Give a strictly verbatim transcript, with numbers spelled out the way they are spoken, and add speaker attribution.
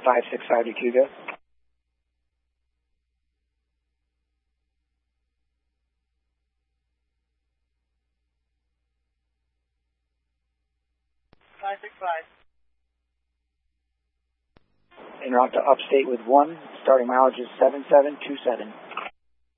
Speaker 1: five six five to Cuba.
Speaker 2: five six five.
Speaker 1: En route to upstate with one, starting mileage is seven seven two seven.